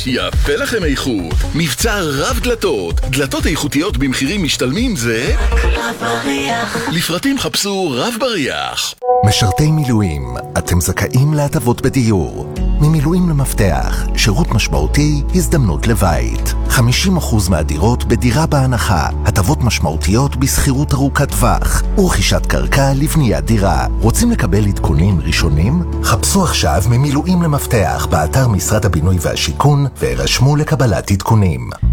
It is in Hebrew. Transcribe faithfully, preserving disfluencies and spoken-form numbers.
יפה לכם איכות. מבצע רב דלתות. דלתות איכותיות במחירים משתלמים זה רב בריח. לפרטים חפשו רב בריח. משרתי מילואים, אתם זכאים להטבות בדיור. ממילואים למפתח, שירות משמעותי, הזדמנות לבית. חמישים אחוז מהדירות בדירה בהנחה, הטבות משמעותיות בסחירות ארוכת טווח, ורכישת קרקע לבניית דירה. רוצים לקבל עדכונים ראשונים? חפשו עכשיו ממילואים למפתח באתר משרד הבינוי והשיכון והירשמו לקבלת עדכונים.